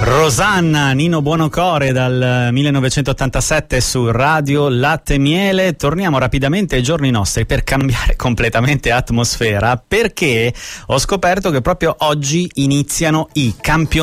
Rosanna, Nino Buonocore dal 1987 su Radio Latte e Miele. Torniamo rapidamente ai giorni nostri per cambiare completamente atmosfera, perché ho scoperto che proprio oggi iniziano i campionati